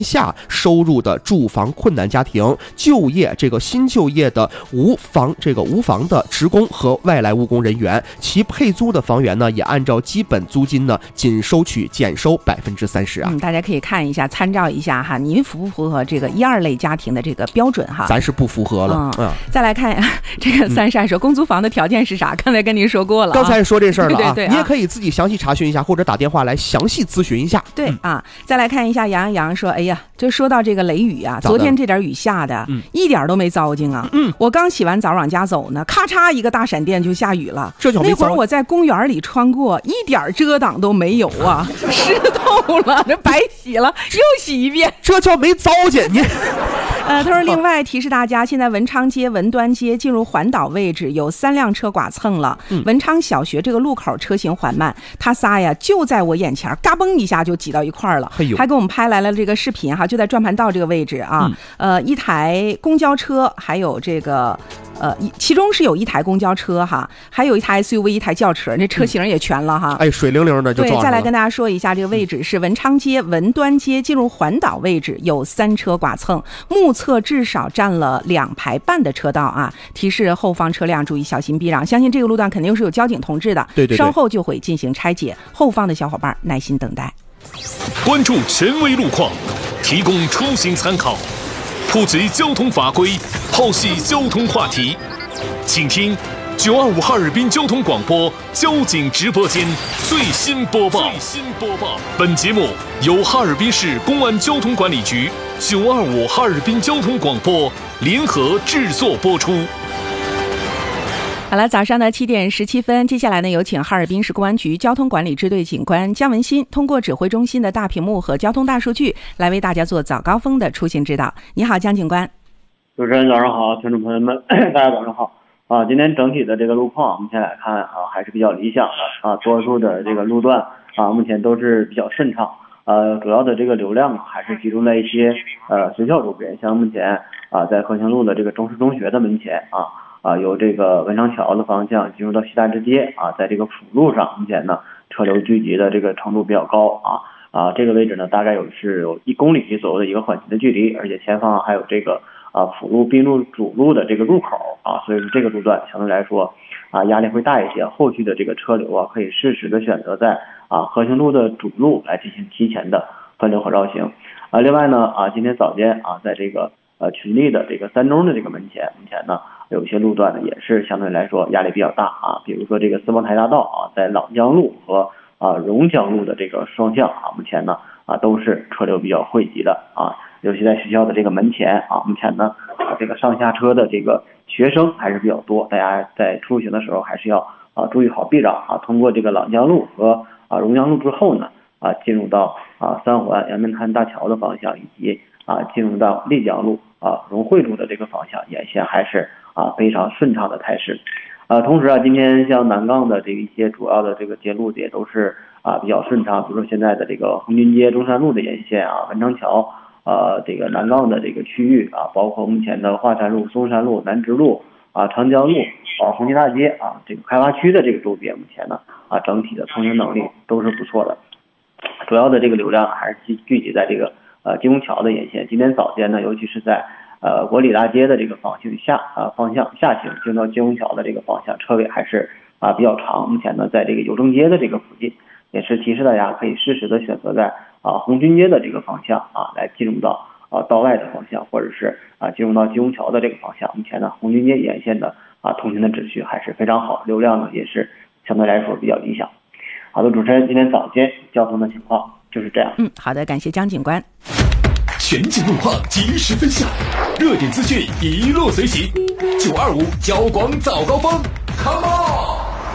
下收入的住房困难家庭、就业新就业的无房的职工和外来务工人员，其配租的房源呢，也按照基本租金呢仅收取减收30%啊。 大家可以看一下，参照一下哈，您符不符合这个1、2类家庭的这个标准哈？ 咱是不符合了。 再来看这个三晒说，公租房的条件是啥？刚才跟您说过了， 刚才说这事儿了啊。 对， 你也可以自己详细查询一下，或者打电话来详细咨询一下。 对啊，再来看一下杨洋说，哎呀，就说到这个雷雨啊，昨天这点雨下的，一点都没糟践啊。我刚洗完澡往家走呢，咔嚓一个大闪电就下雨了。那会儿我在公园里穿过，一点遮挡都没有啊，湿透了，这白洗了又洗一遍， 这叫没糟践你。 他说另外提示大家，现在文昌街、文端街进入环岛位置有3辆车剐蹭了。文昌小学这个路口车行缓慢，他仨呀就在我眼前，嘎嘣一下就挤到一块儿了，还给我们拍来了这个视频哈，就在转盘道这个位置啊。一台公交车，还有这个其中是有一台公交车哈，还有一台 SUV， 一台轿车，这车型也全了哈。 水灵灵的就撞上了。 对，再来跟大家说一下，这个位置是文昌街、文端街进入环岛位置有3车剐蹭，目测至少占了2排半的车道啊！提示后方车辆注意小心避让。相信这个路段肯定是有交警同志的， 对， 稍后就会进行拆解，后方的小伙伴耐心等待。 关注权威路况，提供出行参考，普及交通法规，剖析交通话题，请听925哈尔滨交通广播交警直播间最新播报。本节目由哈尔滨市公安交通管理局、925哈尔滨交通广播联合制作播出。 好了，早上的7点17分，接下来呢，有请哈尔滨市公安局交通管理支队警官姜文新通过指挥中心的大屏幕和交通大数据，来为大家做早高峰的出行指导。你好，姜警官。 主持人早上好，听众朋友们大家早上好啊！今天整体的这个路况目前来看啊，还是比较理想的啊，多数的这个路段啊，目前都是比较顺畅。主要的这个流量还是集中在一些学校周边，像目前啊，在和兴路的这个中师中学的门前由这个文昌桥的方向进入到西大直街啊，在这个辅路上，目前呢车流聚集的这个程度比较高这个位置呢大概有1公里左右的一个缓行的距离，而且前方还有这个辅路并入主路的这个入口所以说这个路段相对来说压力会大一些，后续的这个车流可以适时的选择在和兴路的主路来进行提前的分流和绕行另外呢今天早间在这个群力的这个3中的这个门前，目前呢有些路段呢也是相对来说压力比较大比如说这个四方台大道在朗江路和榕江路的这个双向目前呢都是车流比较汇集的尤其在学校的这个门前目前呢这个上下车的这个学生还是比较多，大家在出行的时候还是要注意好避让通过这个朗江路和榕江路之后呢进入到三环阳明滩大桥的方向，以及进入到丽江路荣汇路的这个方向，沿线还是非常顺畅的态势。同时今天像南岗的这一些主要的这个街路也都是比较顺畅，比如说现在的这个红军街中山路的沿线文昌桥这个南岗的这个区域包括目前的华山路、松山路、南直路长江路红旗大街这个开发区的这个周边，目前呢整体的通行能力都是不错的。主要的这个流量还是聚集在这个金虹桥的沿线。今天早间呢，尤其是在国礼大街的这个方向下行进到金虹桥的这个方向，车位还是比较长。目前呢，在这个邮政街的这个附近，也是提示大家可以适时的选择在红军街的这个方向来进入到道外的方向，或者是进入到金虹桥的这个方向。目前呢，红军街沿线的通行的秩序还是非常好，流量呢也是相对来说比较理想。好的，主持人，今天早间交通的情况就是这样。 好的，感谢姜警官。 全景路况及时分享，热点资讯一路随行，925交广早高峰 ，Come on！